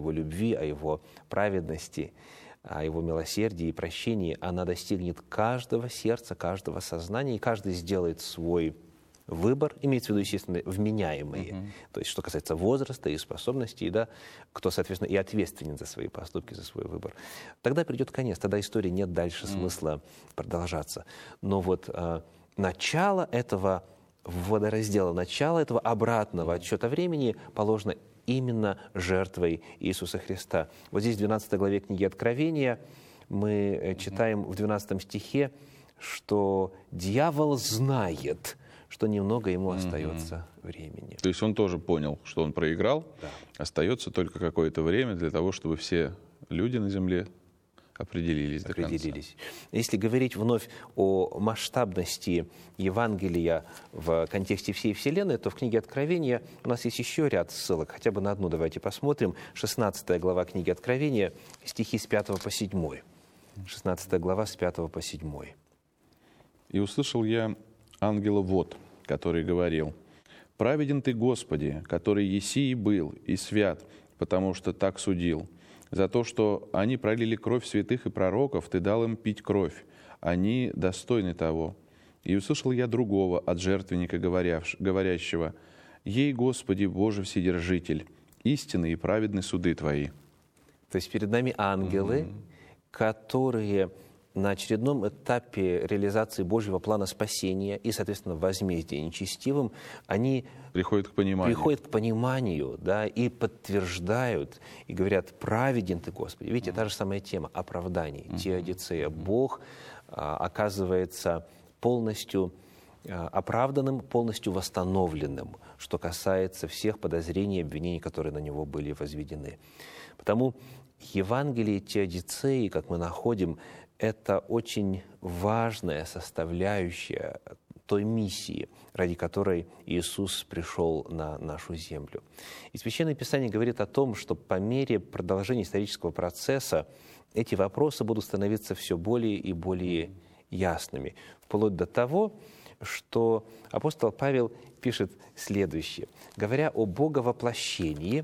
Его любви, о Его праведности, о Его милосердии и прощении, она достигнет каждого сердца, каждого сознания, и каждый сделает свой выбор, имеется в виду, естественно, вменяемые, то есть что касается возраста и способностей, да, кто, соответственно, и ответственен за свои поступки, за свой выбор. Тогда придет конец, тогда истории нет дальше смысла продолжаться. Но вот начало этого водораздела, начало этого обратного отсчета времени положено именно жертвой Иисуса Христа. Вот здесь в 12 главе книги Откровения мы читаем в 12 стихе, что дьявол знает, что немного ему остается времени. То есть он тоже понял, что он проиграл, Да. Остается только какое-то время для того, чтобы все люди на земле определились до конца. Если говорить вновь о масштабности Евангелия в контексте всей Вселенной, то в книге Откровения у нас есть еще ряд ссылок, хотя бы на одну давайте посмотрим. 16 глава книги Откровения, стихи с 5 по 7. 16 глава с 5 по 7. «И услышал я ангела вот, который говорил: праведен ты, Господи, который еси и был, и свят, потому что так судил. За то, что они пролили кровь святых и пророков, ты дал им пить кровь. Они достойны того. И услышал я другого от жертвенника, говорящего: ей, Господи, Боже Вседержитель, истинны и праведны суды Твои». То есть перед нами ангелы, которые на очередном этапе реализации Божьего плана спасения и, соответственно, возмездия нечестивым, они приходят к пониманию, да, и подтверждают, и говорят: праведен ты, Господи. Видите, та же самая тема оправданий, теодицея. Бог оказывается полностью оправданным, полностью восстановленным, что касается всех подозрений и обвинений, которые на него были возведены. Потому Евангелие теодицеи, как мы находим, это очень важная составляющая той миссии, ради которой Иисус пришел на нашу землю. И Священное Писание говорит о том, что по мере продолжения исторического процесса эти вопросы будут становиться все более и более ясными, вплоть до того, что апостол Павел пишет следующее. Говоря о боговоплощении,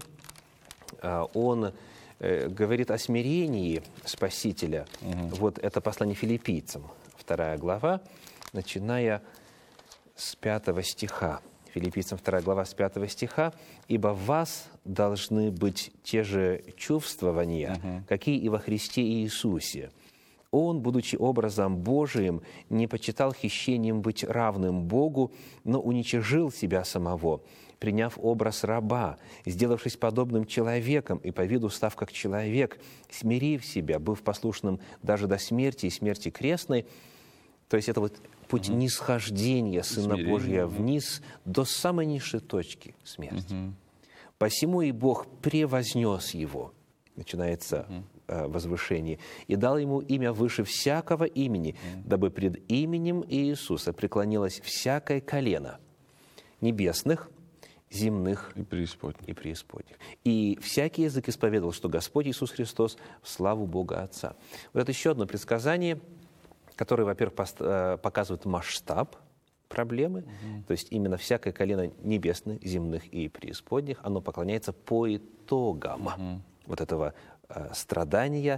он говорит о смирении Спасителя. Вот это послание филиппийцам, 2 глава, начиная с 5 стиха. Филиппийцам 2 глава с 5 стиха. «Ибо в вас должны быть те же чувствования, какие и во Христе Иисусе. Он, будучи образом Божиим, не почитал хищением быть равным Богу, но уничижил себя самого, приняв образ раба, сделавшись подобным человеком и по виду став как человек, смирив себя, быв послушным даже до смерти и смерти крестной». То есть это вот путь нисхождения Сына Божия вниз до самой низшей точки смерти. «Посему и Бог превознес Его», начинается возвышение, «и дал Ему имя выше всякого имени, дабы пред именем Иисуса преклонилось всякое колено небесных, земных и преисподних. И всякий язык исповедовал, что Господь Иисус Христос в славу Бога Отца». Вот это еще одно предсказание, которое, во-первых, показывает масштаб проблемы, то есть именно всякое колено небесных, земных и преисподних, оно поклоняется по итогам вот этого страдания,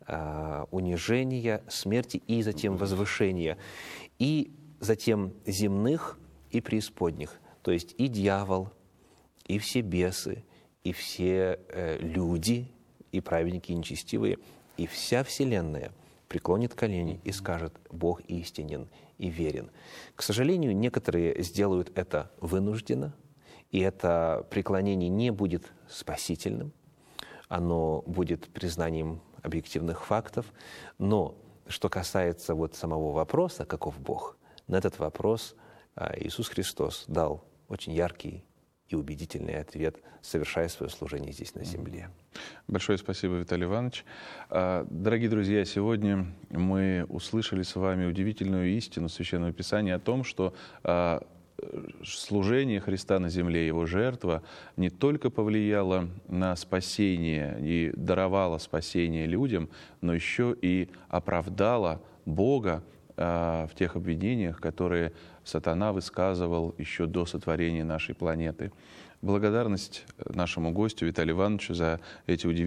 унижения, смерти и затем возвышения. И затем земных и преисподних. То есть и дьявол, и все бесы, и все люди, и праведники, и нечестивые, и вся вселенная преклонит колени и скажет: Бог истинен и верен. К сожалению, некоторые сделают это вынужденно, и это преклонение не будет спасительным, оно будет признанием объективных фактов. Но что касается вот самого вопроса, каков Бог, на этот вопрос Иисус Христос дал очень яркий и убедительный ответ, совершая свое служение здесь на земле. Большое спасибо, Виталий Иванович. Дорогие друзья, сегодня мы услышали с вами удивительную истину Священного Писания о том, что служение Христа на земле, Его жертва, не только повлияло на спасение и даровало спасение людям, но еще и оправдало Бога в тех обвинениях, которые сатана высказывал еще до сотворения нашей планеты. Благодарность нашему гостю Виталию Ивановичу за эти удивительные